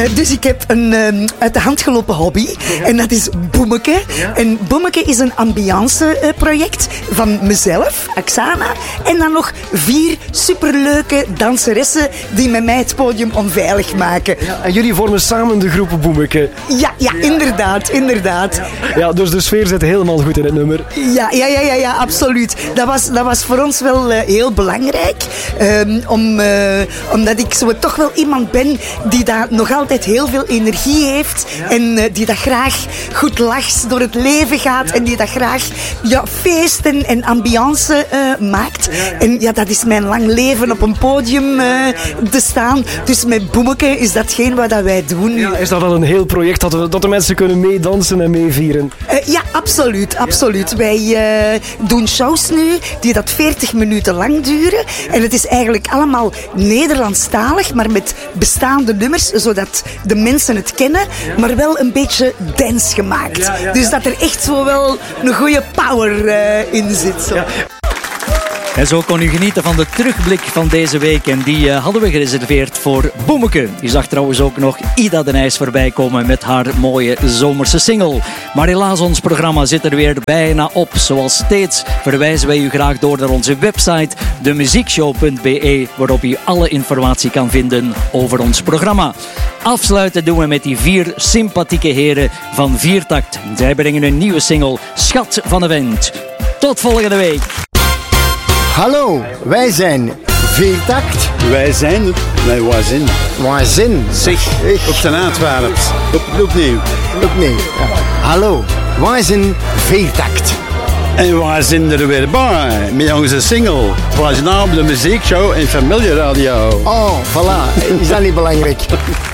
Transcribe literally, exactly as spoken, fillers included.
Uh, dus ik heb een um, uit de hand gelopen hobby. Ja. En dat is Boemeke. Ja. En Boemeke is een ambiance uh, project van mezelf, Oksana. En dan nog vier superleuke danseressen die met mij het podium onveilig maken. Ja, en jullie vormen samen de groep Boemeke. Ja, ja, ja, inderdaad, inderdaad. Ja. ja, dus de sfeer zit helemaal goed in het nummer. Ja, ja, ja, ja, ja, absoluut. Dat was, dat was voor ons wel uh, heel belangrijk. Um, om, uh, omdat ik zo toch wel iemand ben die daar nog altijd heel veel energie heeft. Ja. En uh, die dat graag goed lachs door het leven gaat. Ja. En die dat graag ja, feesten en ambiance uh, maakt. Ja, ja. En ja, dat is mijn lang leven op een podium uh, ja, ja, ja. te staan. Dus met Boemeke is datgene wat dat wij doen. Ja, is dat dan een heel project dat, we, dat de mensen kunnen meedansen en meevieren? Uh, ja, absoluut. absoluut. Ja, ja. Wij uh, doen shows nu die dat veertig minuten lang duren. Ja. En het is eigenlijk allemaal Nederlandstalig, maar met bestaande nummers, zodat de mensen het kennen, ja. maar wel een beetje dance gemaakt. Ja, ja, ja. Dus dat er echt zo wel een goede power uh, in zit. Zo. Ja. En zo kon u genieten van de terugblik van deze week. En die uh, hadden we gereserveerd voor Boemeke. U zag trouwens ook nog Ida de Nijs voorbij komen met haar mooie zomerse single. Maar helaas, ons programma zit er weer bijna op. Zoals steeds verwijzen wij u graag door naar onze website de muziekshow punt b e, waarop u alle informatie kan vinden over ons programma. Afsluiten doen we met die vier sympathieke heren van Viertakt. Zij brengen een nieuwe single, Schat van de Wind. Tot volgende week. Hallo, wij zijn Viertakt. Wij zijn, wij wazin. Wazin. Zeg, Ik. op zijn Antwerps. Op, opnieuw. Opnieuw. Ja. Hallo, wij zijn Viertakt. En wij zijn er weer bij met onze single. Wij zijn op de muziekshow en familieradio. Oh, voilà. Is dat niet belangrijk?